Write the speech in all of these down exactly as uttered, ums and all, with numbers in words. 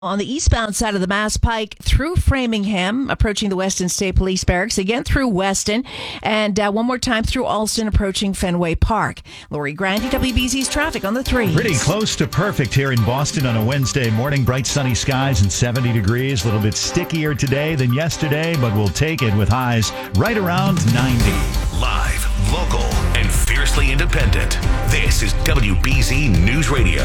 On the eastbound side of the Mass Pike through Framingham, approaching the Weston State Police Barracks, again through Weston, and uh, one more time through Alston, approaching Fenway Park. Lori Grandy, W B Z's traffic on the three. Pretty close to perfect here in Boston on a Wednesday morning. Bright sunny skies and seventy degrees. A little bit stickier today than yesterday, but we'll take it with highs right around ninety. Live, local, and fiercely independent. This is W B Z News Radio.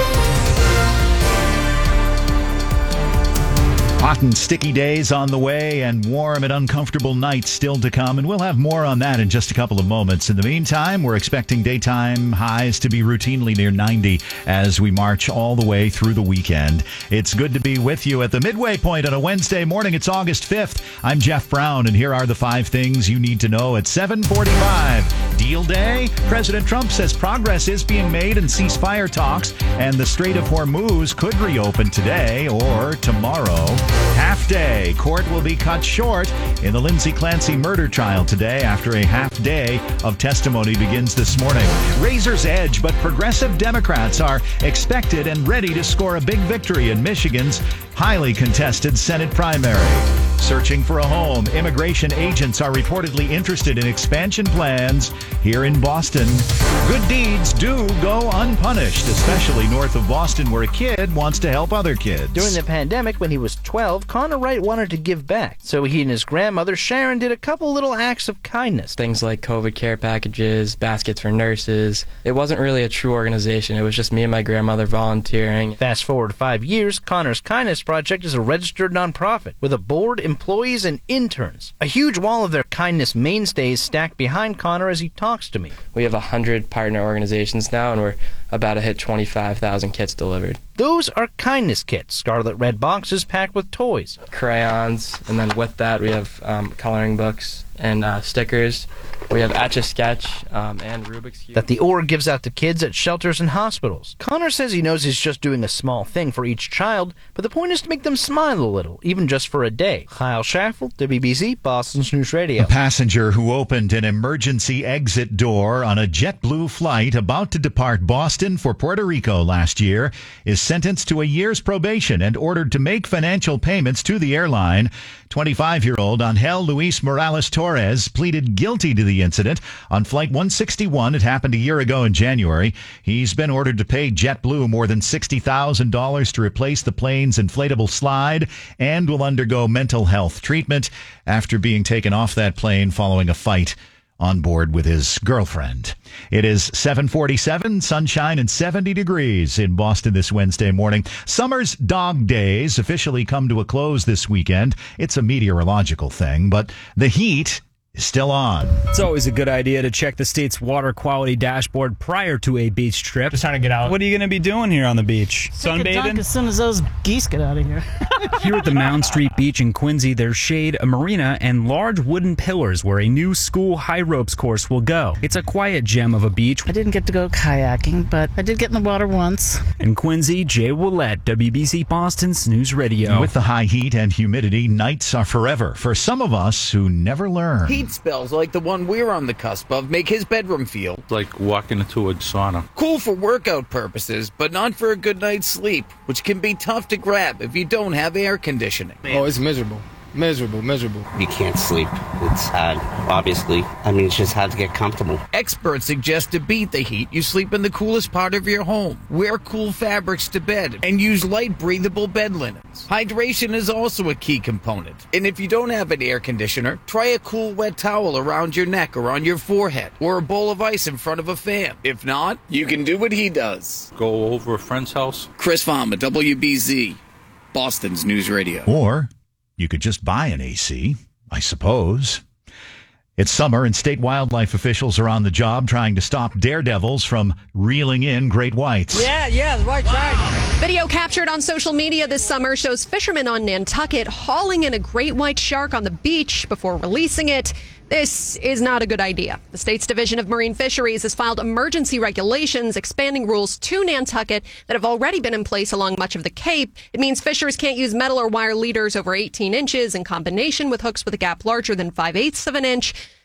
Hot and sticky days on the way and warm and uncomfortable nights still to come, and we'll have more on that in just a couple of moments. In the meantime, we're expecting daytime highs to be routinely near ninety as we march all the way through the weekend. It's good to be with you at the midway point on a Wednesday morning. It's August fifth. I'm Jeff Brown, and here are the five things you need to know at seven forty-five. Deal day? President Trump says progress is being made in ceasefire talks, and the Strait of Hormuz could reopen today or tomorrow. Half day. Court will be cut short in the Lindsay Clancy murder trial today after a half day of testimony begins this morning. Razor's edge, but progressive Democrats are expected and ready to score a big victory in Michigan's highly contested Senate primary. Searching for a home, immigration agents are reportedly interested in expansion plans here in Boston. Good deeds do go unpunished, especially north of Boston, where a kid wants to help other kids. During the pandemic, when he was twelve, Connor Wright wanted to give back. So he and his grandmother, Sharon, did a couple little acts of kindness. Things like COVID care packages, baskets for nurses. It wasn't really a true organization. It was just me and my grandmother volunteering. Fast forward five years, Connor's Kindness Project is a registered nonprofit with a board, employees, and interns. A huge wall of their kindness mainstays stacked behind Connor as he talks to me. We have one hundred partner organizations now, and we're about to hit twenty-five thousand kits delivered. Those are kindness kits, scarlet red boxes packed with toys. Crayons, and then with that we have um, coloring books and uh, stickers. We have Etch-a-Sketch um, and Rubik's Cube. That the org gives out to kids at shelters and hospitals. Connor says he knows he's just doing a small thing for each child, but the point is to make them smile a little, even just for a day. Kyle Schaffel, W B Z, Boston's News Radio. A passenger who opened an emergency exit door on a JetBlue flight about to depart Boston for Puerto Rico last year is sentenced to a year's probation and ordered to make financial payments to the airline. twenty-five-year-old Angel Luis Morales Torres pleaded guilty to the incident on Flight one sixty-one. It happened a year ago in January. He's been ordered to pay JetBlue more than sixty thousand dollars to replace the plane's inflatable slide and will undergo mental health treatment after being taken off that plane following a fight on board with his girlfriend. It is seven forty-seven, sunshine and seventy degrees in Boston this Wednesday morning. Summer's dog days officially come to a close this weekend. It's a meteorological thing, but the heat is still on. It's always a good idea to check the state's water quality dashboard prior to a beach trip. Just trying to get out. What are you going to be doing here on the beach? Sunbathing? As soon as those geese get out of here. Here at the Mound Street Beach in Quincy, there's shade, a marina, and large wooden pillars where a new school high ropes course will go. It's a quiet gem of a beach. I didn't get to go kayaking, but I did get in the water once. In Quincy, Jay Willette, W B C Boston's News Radio. With the high heat and humidity, nights are forever for some of us who never learn. Heat spells like the one we're on the cusp of make his bedroom feel like walking into a sauna. Cool for workout purposes, but not for a good night's sleep, which can be tough to grab if you don't have air conditioning. Oh, it's miserable. Miserable, miserable. You can't sleep. It's hard, obviously. I mean, it's just hard to get comfortable. Experts suggest to beat the heat, you sleep in the coolest part of your home. Wear cool fabrics to bed and use light, breathable bed linens. Hydration is also a key component. And if you don't have an air conditioner, try a cool wet towel around your neck or on your forehead, or a bowl of ice in front of a fan. If not, you can do what he does. Go over a friend's house. Chris Farmer, W B Z, Boston's News Radio. Or you could just buy an A C, I suppose. It's summer, and state wildlife officials are on the job trying to stop daredevils from reeling in great whites. Yeah, yeah, the right side. Video captured on social media this summer shows fishermen on Nantucket hauling in a great white shark on the beach before releasing it. This is not a good idea. The state's Division of Marine Fisheries has filed emergency regulations expanding rules to Nantucket that have already been in place along much of the Cape. It means fishers can't use metal or wire leaders over eighteen inches in combination with hooks with a gap larger than five eighths of an inch.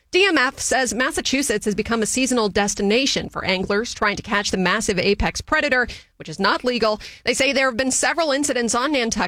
D M F says Massachusetts has become a seasonal destination for anglers trying to catch the massive apex predator, which is not legal. They say there have been several incidents on Nantucket